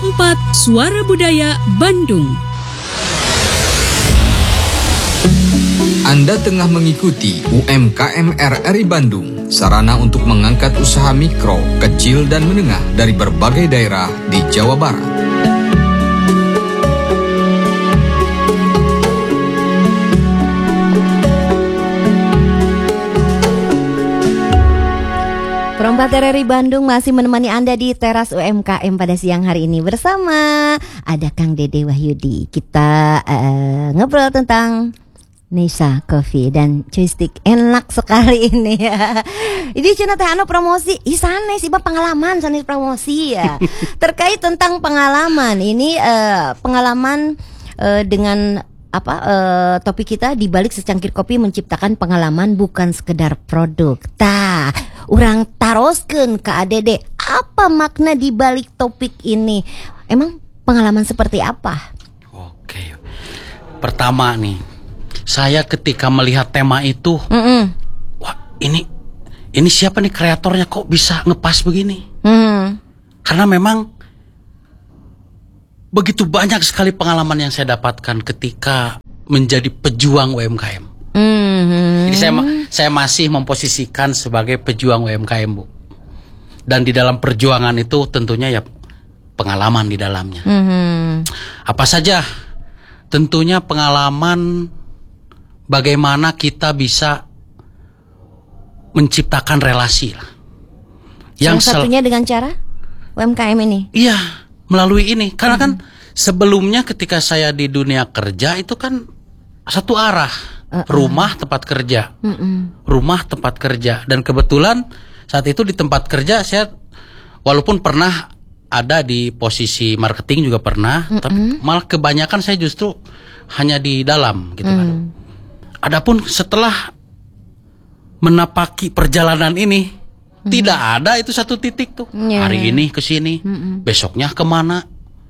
104 Suara Budaya Bandung. Anda tengah mengikuti UMKM RRI Bandung, sarana untuk mengangkat usaha mikro, kecil, dan menengah dari berbagai daerah di Jawa Barat. Perempat RRI Bandung masih menemani Anda di teras UMKM pada siang hari ini bersama ada Kang Dede Wahyudi. Kita ngobrol tentang Nisa Coffee dan joystick enak sekali ini ya. Ini cina teh anu promosi, sana sih pengalaman sana promosi ya. Terkait tentang pengalaman ini pengalaman dengan topik kita di balik secangkir kopi menciptakan pengalaman bukan sekedar produk. Urang taroskeun ka Adede apa makna di balik topik ini? Emang pengalaman seperti apa? Oke. Pertama nih, saya ketika melihat tema itu, wah ini siapa nih kreatornya kok bisa ngepas begini? Karena memang begitu banyak sekali pengalaman yang saya dapatkan ketika menjadi pejuang UMKM. Jadi saya masih memposisikan sebagai pejuang UMKM, Bu. Dan di dalam perjuangan itu tentunya ya pengalaman di dalamnya. Apa saja? Tentunya pengalaman bagaimana kita bisa menciptakan relasi lah. Yang satunya dengan cara UMKM ini. Iya, melalui ini. Karena kan sebelumnya ketika saya di dunia kerja itu kan satu arah. Rumah tempat kerja, rumah tempat kerja, dan kebetulan saat itu di tempat kerja saya walaupun pernah ada di posisi marketing juga pernah, tapi malah kebanyakan saya justru hanya di dalam gitu kan. Adapun setelah menapaki perjalanan ini tidak ada itu satu titik tuh, hari ini ke sini, besoknya kemana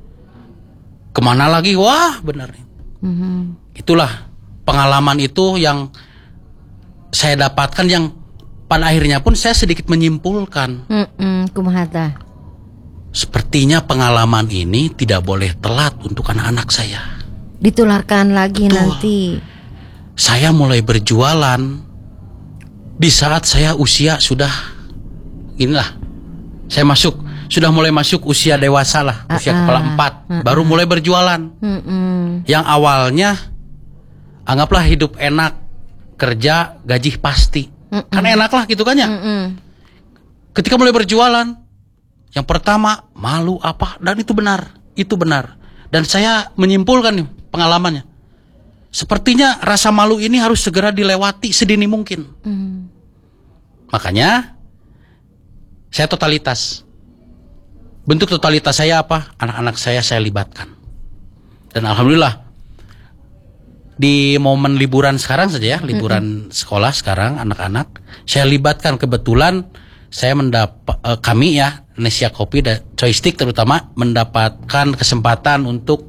lagi, wah benar. Itulah pengalaman itu yang saya dapatkan yang pada akhirnya pun saya sedikit menyimpulkan. Kumahata. Sepertinya pengalaman ini tidak boleh telat untuk anak-anak saya. Ditularkan lagi. Betul. Nanti. Saya mulai berjualan di saat saya usia sudah inilah. Saya sudah mulai masuk usia dewasa lah, usia kepala 4, baru mulai berjualan. Yang awalnya anggaplah hidup enak, kerja, gaji pasti. Kan enak lah gitu kan ya. Ketika mulai berjualan, yang pertama malu apa, dan itu benar. Dan saya menyimpulkan nih pengalamannya. Sepertinya rasa malu ini harus segera dilewati sedini mungkin. Makanya saya totalitas. Bentuk totalitas saya apa? Anak-anak saya libatkan. Dan alhamdulillah di momen liburan sekarang saja ya, liburan sekolah sekarang anak-anak, saya libatkan. Kebetulan saya kami ya, Nisa Coffee dan Joystick terutama mendapatkan kesempatan untuk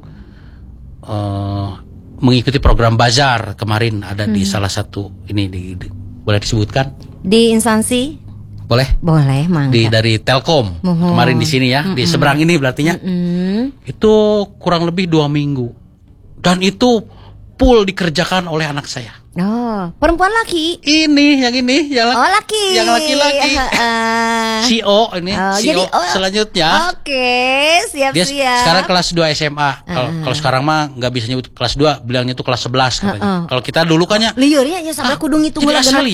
mengikuti program bazar kemarin ada di salah satu ini boleh disebutkan? Di instansi? Boleh, mangga. Dari Telkom kemarin di sini ya, di seberang ini berartinya. Itu kurang lebih 2 minggu. Dan itu full dikerjakan oleh anak saya. Oh, perempuan laki? Yang laki. Yang laki-laki. CEO ini, CEO selanjutnya. Oke, siap. Dia sekarang kelas 2 SMA. Kalau sekarang mah nggak bisa nyebut kelas 2, bilangnya itu kelas 11 katanya. Kalau kita dulu kan ya liurnya ya sampai kudu ngitung ulah genep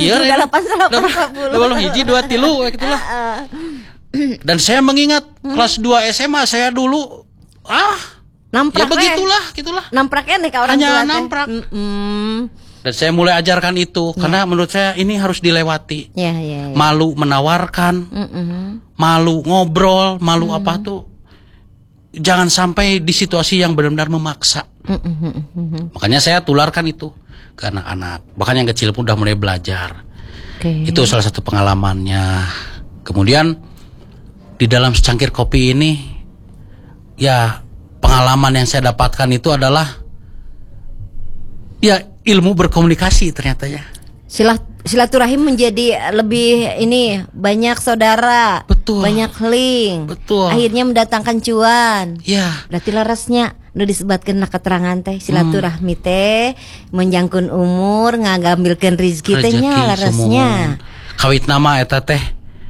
8 hiji 2 tilu gitulah. Dan saya mengingat kelas 2 SMA saya dulu namprak ya gitulah. Nampraknya nih orang hanya namprak. Dan saya mulai ajarkan itu karena menurut saya ini harus dilewati. Malu menawarkan, malu ngobrol, malu apa tuh. Jangan sampai di situasi yang benar-benar memaksa. Makanya saya tularkan itu ke anak-anak. Bahkan yang kecil pun udah mulai belajar. Itu salah satu pengalamannya. Kemudian di dalam secangkir kopi ini ya pengalaman yang saya dapatkan itu adalah ya ilmu berkomunikasi ternyata ya. Silaturahim menjadi lebih ini, banyak saudara, Betul. banyak link, Betul. akhirnya mendatangkan cuan. Ya. Berarti larasnya nu disebutkeun keterangan teh silaturahmi teh menjangkeun umur, ngagambilkeun rezeki teh nya larasnya. Kawit nama eta teh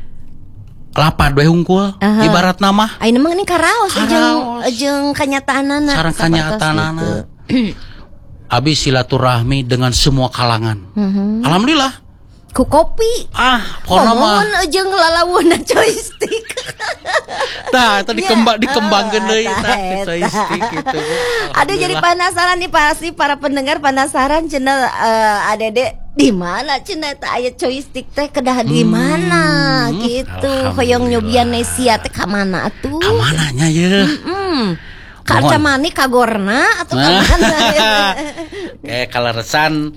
lapad we hungkul. Ibarat nama. Ayeuna mah ini karaos jeung kanyataanana. Sareng kanyataanana. Abi silaturahmi dengan semua kalangan. Alhamdulillah. Ku kopi. Pokona mah. Ngomongin jeung lalawuna joystick. Tah, tadi dikembangkeun deui tah joystick gitu. Aduh, jadi penasaran nih, pasti para pendengar penasaran cenah Adede di mana cenah eta aya joystick teh kedah di mana gitu. Hoyong nyobian Nesia teh ka mana atuh? Ka mananya ye? Ka Arcamani kagorna atau ka mana? Kayak kaleresan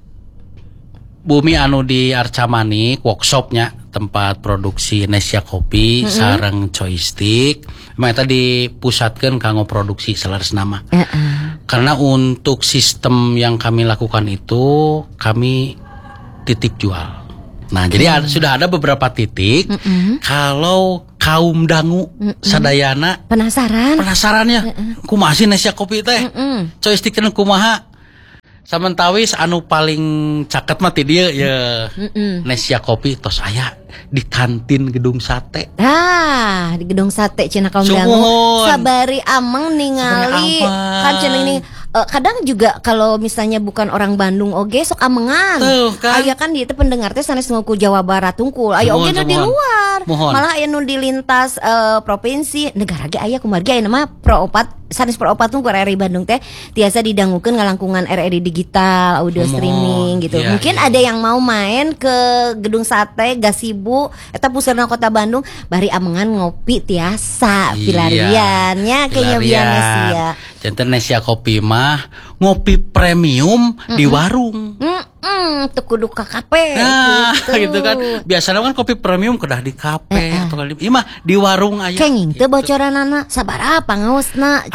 Bumi anu di Arcamani workshopnya tempat produksi Nesia Kopi sareng joystick memang eta dipusatkeun kanggo produksi selaras nama. Karena untuk sistem yang kami lakukan itu kami titip jual. Nah, jadi sudah ada beberapa titik kalau kaum dangu sadayana penasarannya kumaha sih Nesia Kopi teh? Joystickna kumaha? Samentawis anu paling caket mah ti dieu ya Nesia Kopi tos aya di kantin gedung sate. Di gedung sate cenah kaum dangu. Sabari ameng ningali kan cenah ini kadang juga kalau misalnya bukan orang Bandung oge sok amengan. Kan? Aya kan di teh pendengar teh sanes nguku Jawa Barat tungkul. Aya oge nu di luar. Malah aya nu di lintas provinsi negara ge aya kumargi aya mah sanes Pro 4 tungkul RRI Bandung teh tiasa didangukeun ngalangkungan RRI digital audio streaming gitu. Iya, Mungkin ada yang mau main ke gedung sate Gasibu eta pusatna kota Bandung bari amengan ngopi tiasa pilariannya kayaknya biar Nesia. Janten Nesia Kopi mah ngopi premium di warung. Teu kudu ka kafe gitu kan. Biasanya kan kopi premium kedah di kafe atau kali ieu mah di warung aya. Kenging teu bocoranana sabaraha pangaosna.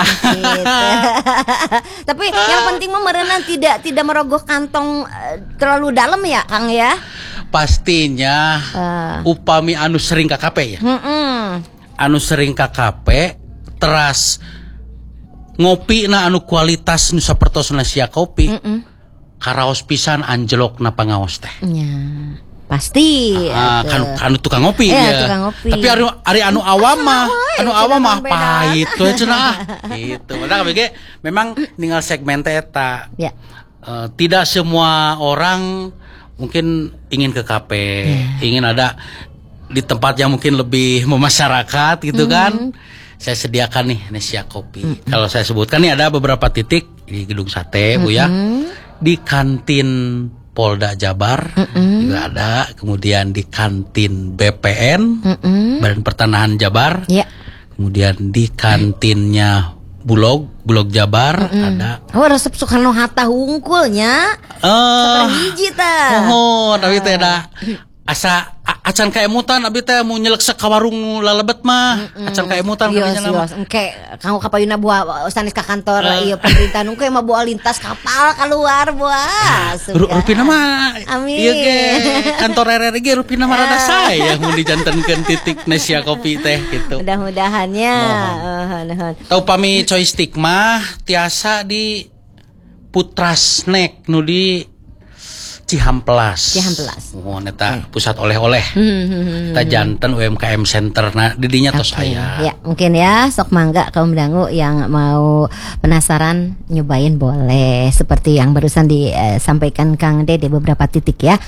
Tapi yang penting mah meureunna tidak merogoh kantong terlalu dalam ya, Kang ya. Pastinya upami anu sering ka kafe ya. Anu sering ka kafe teras ngopi na anu kualitas nu sapertos Nesia Kopi. Karaos pisan anjlok na pangaos teh. Ya, pasti. Kan tukang ngopi ya. Tukang ngopi. Tapi ari anu awam mah pahit we cenah. Gitu. Maka BG memang ninggal segmen teh eta. Ya. Tidak semua orang mungkin ingin ke kafe, ingin ada di tempat yang mungkin lebih memasyarakat gitu kan. Saya sediakan nih Nesia Kopi. Kalau saya sebutkan nih ada beberapa titik di gedung sate Bu ya. Di kantin Polda Jabar juga ada, kemudian di kantin BPN Badan Pertanahan Jabar, kemudian di kantinnya Bulog Jabar ada. Resep Soekarno Hatta hungkulnya. Hiji tah. Tapi teh da asa acan kaemutan abi teh mau nyeleksek ka warung lalebet mah. Acan kaemutan kabehna mah. Engke kanggo kapayuna buah sanes ka kantor ieu pemerintah engke mah buah lintas kapal keluar buah. Rupina mah ieu ge kantor RRI ge rupina mah rada sae ya mun dijantenkeun titik Nesia Kopi teh gitu. Mudah-mudahannya. Tau pami joystick mah tiasa di Putra Snack nu di Cihamplas. Neta pusat oleh-oleh. Ta janten UMKM Center didinya tos aya. Ya, mungkin ya sok mangga kaum dangu yang mau penasaran nyobain boleh seperti yang barusan disampaikan Kang Dede beberapa titik ya.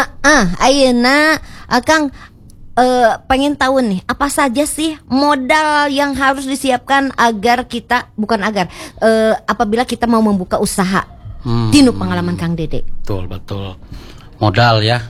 Ayeuna Kang pengen tahu nih apa saja sih modal yang harus disiapkan agar kita apabila kita mau membuka usaha. Tinu pengalaman Kang Dede. Betul. Modal ya.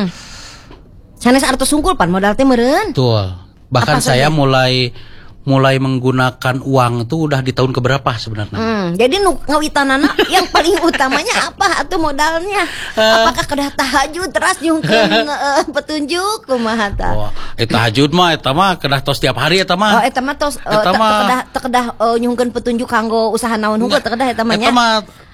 Sanes artos sungkul pan modal teh meureun. Betul. Bahkan saya mulai menggunakan uang tuh udah di tahun keberapa sebenarnya. Jadi ngawitanana yang paling utamanya apa atuh modalnya? Apakah kedah tahajud teras nyungkeun petunjuk kumaha tah? Tahajud mah eta mah kedah tos tiap hari eta mah. Eta mah tos kedah nyungkeun petunjuk kanggo usaha naon hungkul teu kedah eta mah nya.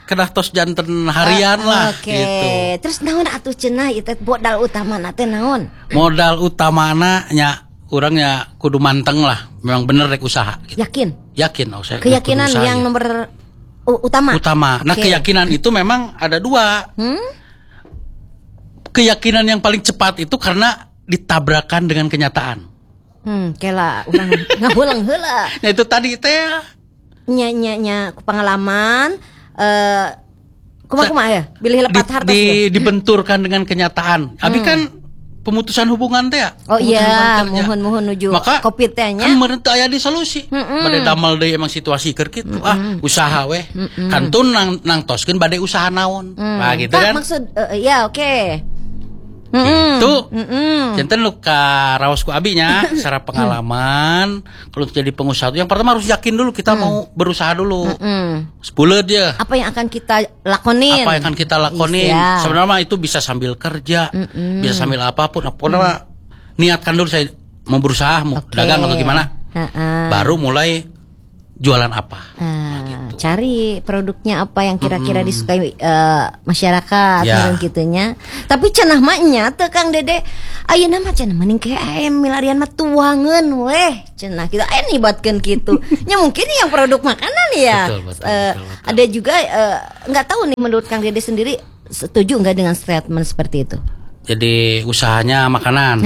kedah tos janten harian lah Oke. gitu. Terus naon atuh cenah ieu teh modal utamana teh naon? Modal utamana nya urangnya kudu manteng lah. Memang bener rek usaha gitu. Yakin? Oh, saya Keyakinan kudu usaha, yang ya. nomor utama. Nah, Oke. keyakinan itu memang ada dua. Keyakinan yang paling cepat itu karena ditabrakan dengan kenyataan. Kela urang ngahulang heula. Nah, itu tadi teh Nya ku pengalaman kumaha ya? Bilih lepat hartos ya? dibenturkan dengan kenyataan. Abi kan pemutusan hubungan teh ya. Oh Pemutusan iya, hubungan kerja. mohon nuju Maka Covid teh nya. kan meureun teu aya di solusi. Bade damel deui emang situasi keur kitu. Usaha weh. Kantun nang toskeun bade usaha naon. Nah gitu kan. Maksud ya oke. Gitu. Janten lu ka raos ku abi nya secara pengalaman kalau untuk jadi pengusaha itu yang pertama harus yakin dulu kita mau berusaha dulu. Sebuleut ya. Apa yang akan kita lakonin? Apa yang akan kita lakonin? Iya. Sebenarnya mah itu bisa sambil kerja, bisa sambil apapun. Pokoknya niatkan dulu saya mau berusaha, mau Oke. dagang atau gimana. Baru mulai jualan apa. Cari produknya apa yang kira-kira disukai masyarakat Ya. meureun kitunya. Tapi cenah mah nya teu Kang Dede. Ayeuna mah cenah mending ke milarian mah tuangeun weh. Cenah kita nibatkeun kitu. Nya mungkin yang produk makanan ya. Betul. Ada juga enggak tahu nih menurut Kang Dede sendiri setuju enggak dengan statement seperti itu? Jadi usahanya makanan.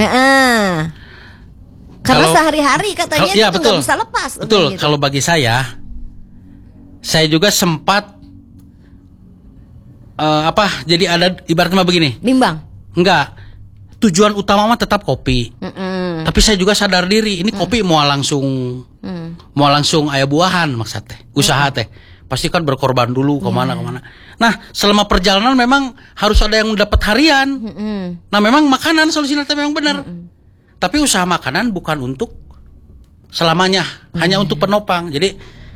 Karena Kalau- sehari-hari katanya ya, itu betul. nggak bisa lepas. Betul. gitu. Kalau bagi saya juga sempat jadi ada ibaratnya begini. Bimbang. Enggak. Tujuan utama mah tetap kopi. Tapi saya juga sadar diri, ini kopi mau langsung aya buahan maksud teh. Usaha teh. Pasti kan berkorban dulu kemana. Nah, selama perjalanan memang harus ada yang dapat harian. Nah, memang makanan solusinya teh memang benar. Tapi usaha makanan bukan untuk selamanya, hanya untuk penopang. Jadi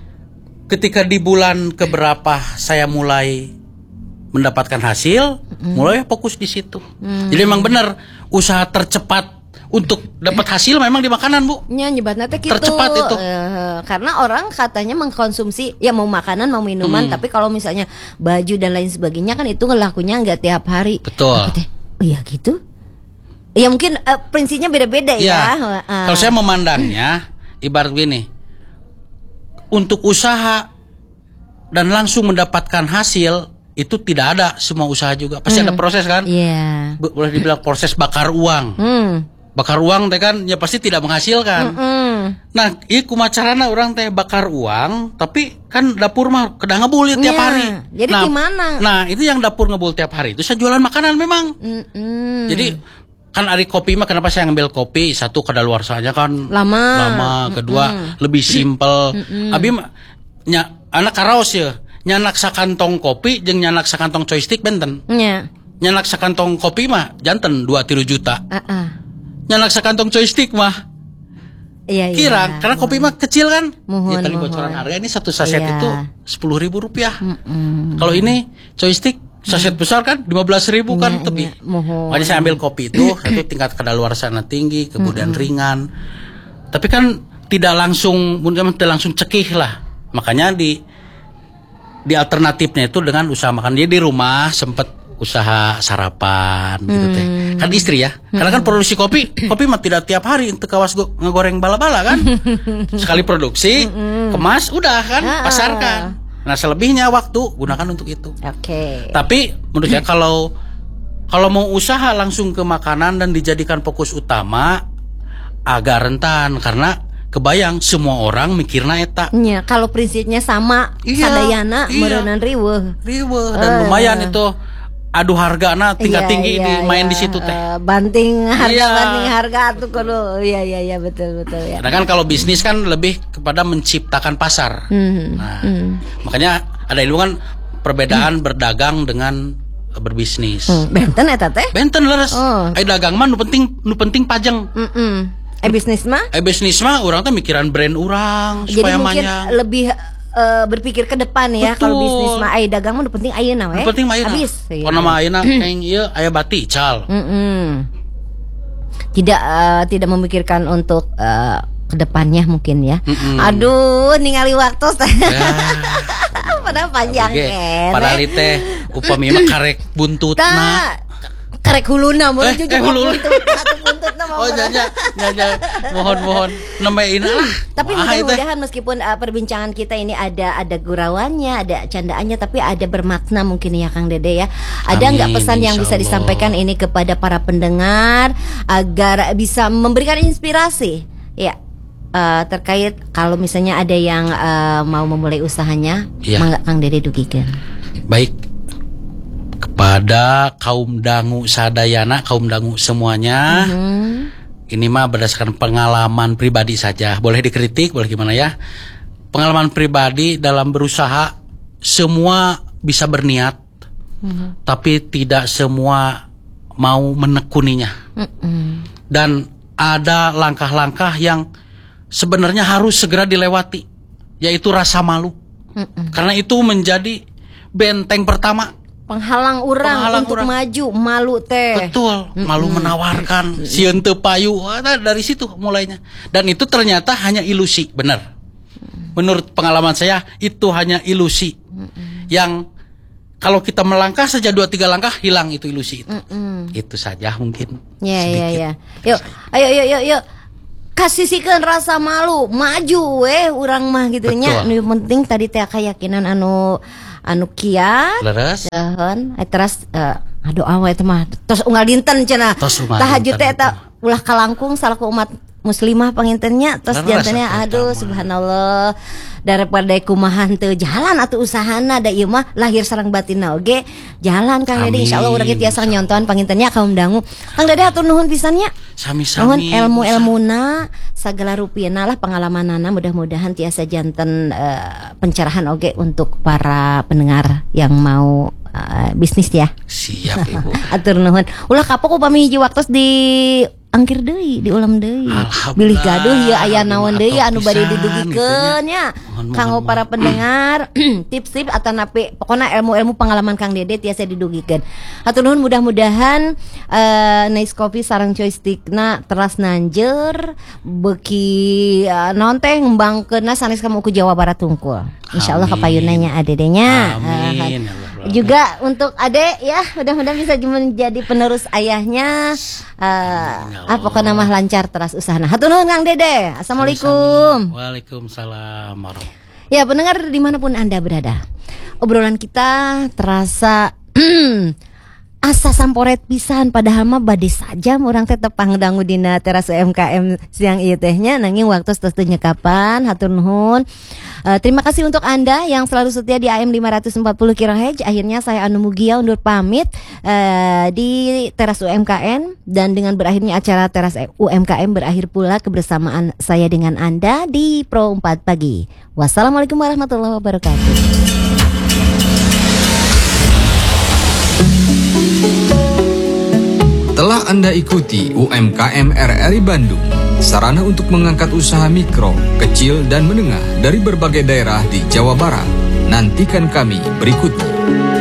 ketika di bulan keberapa saya mulai mendapatkan hasil, mulai fokus di situ. Jadi memang benar usaha tercepat untuk dapat hasil memang di makanan, Bu. Nya nyebatna teh gitu. Tercepat itu. Karena orang katanya mengkonsumsi ya mau makanan mau minuman, tapi kalau misalnya baju dan lain sebagainya kan itu ngelakunya nggak tiap hari. Betul. Apa teh? Oh iya gitu. Ya mungkin prinsipnya beda-beda ya. Kalau saya memandangnya ibarat gini. Untuk usaha dan langsung mendapatkan hasil itu tidak ada semua usaha juga. Pasti ada proses kan? Iya. Boleh dibilang proses bakar uang. Bakar uang teh kan ya pasti tidak menghasilkan. Nah, ieu kumaha carana orang teh bakar uang, tapi kan dapur mah kedah ngebul ya tiap Iya. hari. Jadi gimana? Nah, itu yang dapur ngebul tiap hari itu saya jualan makanan memang. Jadi kan ari kopi mah kenapa saya ngambil kopi? Satu kadaluarsanya kan lama, kedua lebih simpel. Abi mah anak karaos ya, nyanak sakantong kopi jeung nyanak sakantong joystick benten. Nya. Nyanak sakantong kopi mah janten 2-3 juta. Nyanak sakantong joystick mah Iya. kirang, karena kopi mah kecil kan. Mohon, Ya tadi mohon. bocoran harga ini satu saset Iya. itu 10.000 rupiah. Kalau ini joystick saset besar kan 15.000 kan Iya, lebih. iya. Mohon. Makanya saya ambil kopi itu tingkat kadaluarsana tinggi, kemudian ringan. Tapi kan tidak langsung cekih lah. Makanya di alternatifnya itu dengan usaha makan. Dia di rumah sempet usaha sarapan gitu teh. Kan istri ya. Karena kan produksi kopi mah tidak tiap hari untuk kawas ngegoreng bala-bala kan. Sekali produksi, kemas udah kan, pasarkan. Nah, selebihnya waktu gunakan untuk itu. Oke. Tapi menurut saya kalau mau usaha langsung ke makanan dan dijadikan fokus utama agak rentan karena kebayang semua orang mikirna eta. Nya, kalau prinsipnya sama, Iya, sadayana iya. meureunnan riweuh. Dan lumayan itu adu hargana tingkat tinggi main di situ teh. Banting harga Iya. banting harga tuh kudu. Iya betul ya. Karena kan kalau bisnis kan lebih kepada menciptakan pasar. Nah, makanya ada ilmu kan perbedaan berdagang dengan berbisnis. Benten eta teh? Benten leres. Oh. Ai dagang mah nu penting pajeng. Bisnis mah? Bisnis mah orang tuh mikiran brand orang Jadi supaya mungkin manyang. lebih berpikir ke depan ya. Betul. Kalau bisnis mah ai dagang mah nu penting ayeuna we. Nu penting mah ayeuna. Habis. Iya. Pokona mah ayeuna kayak ieu aya bati ical. Tidak memikirkan untuk kedepannya mungkin ya. Aduh, ningali waktu. Ya. Karena panjang Padahal teh upami mah karek buntutna. Karek huluna mun jujur huluna. buntutna mah. Oh nanya mohon nambahin lah. Tapi mudah-mudahan meskipun perbincangan kita ini ada gurauannya, ada candaannya, tapi ada bermakna mungkin ya Kang Dede ya. Ada nggak pesan yang bisa disampaikan ini kepada para pendengar agar bisa memberikan inspirasi ya terkait kalau misalnya ada yang mau memulai usahanya, mangga Kang Dede dugikan. Baik, kepada kaum dangu sadayana, kaum dangu semuanya. Ini mah berdasarkan pengalaman pribadi saja. Boleh dikritik, boleh gimana ya. Pengalaman pribadi dalam berusaha, semua bisa berniat, tapi tidak semua mau menekuninya. Dan ada langkah-langkah yang sebenarnya harus segera dilewati, yaitu rasa malu. Karena itu menjadi benteng pertama, penghalang orang untuk maju. Malu teh. Betul, malu menawarkan, sieun teu payu. Dari situ mulainya. Dan itu ternyata hanya ilusi, benar. Menurut pengalaman saya itu hanya ilusi. Yang kalau kita melangkah saja 2-3 langkah hilang itu ilusi itu. Itu saja mungkin. Ya. Yuk, ayo. Kasisikeun rasa malu, maju urang mah gitu nya. Nu penting tadi teh keyakinan anu kiat. Leres. Terus doa we teh mah tos unggal dinten cenah. Tahajud teh eta ulah kalangkung salaku umat muslimah pangintennya tos jantennya aduh subhanallah daripada kumahan teu jalan atuh usahana da ieu mah lahir sareng batinna oge jalan Kang Dede insyaallah urang tiasa nyontohan pangintennya kaum dangu. Kang Dede hatur nuhun pisannya. Sami-sami. Nuhun ilmu-ilmuna sagala rupiahna lah pengalamanana mudah-mudahan tiasa janten pencerahan oge untuk para pendengar yang mau bisnis ya. Siap Ibu. Atur nuhun. Ulah kapok upami hiji waktos di angkir deui, diulam deui. Bilih gaduh ieu aya naon deui anu bade didugikeun nya. Kanggo para pendengar, tips-tips atau napi pokona ilmu-ilmu pengalaman Kang Dede tiasa didugikeun. Hatur nuhun mudah-mudahan Nice Coffee sareng joystickna teras nanjeur beuki naon teh ngembangkeunna sanes ka ku Jawa Barat tungkul. Insyaallah kapayunanya adedenya. Amin. Juga untuk adek ya, mudah-mudahan bisa menjadi penerus ayahnya. Pokoknya mah lancar terus usahana. Hatur nuhun Kang Dede. Assalamualaikum. Waalaikumsalam warahmatullahi. Ya pendengar dimanapun Anda berada, obrolan kita terasa asa samporet pisan padahal mah bade saja urang teh tepang dangu dina teras UMKM siang ieu tehnya nanging waktu teu nyekapan. Hatur nuhun. Terima kasih untuk Anda yang selalu setia di AM 540 kHz. Akhirnya saya Anu Mugia undur pamit di teras UMKM, dan dengan berakhirnya acara teras UMKM berakhir pula kebersamaan saya dengan Anda di Pro 4 Pagi. Wassalamualaikum warahmatullahi wabarakatuh. Telah Anda ikuti UMKM RRI Bandung, sarana untuk mengangkat usaha mikro, kecil, dan menengah dari berbagai daerah di Jawa Barat. Nantikan kami berikutnya.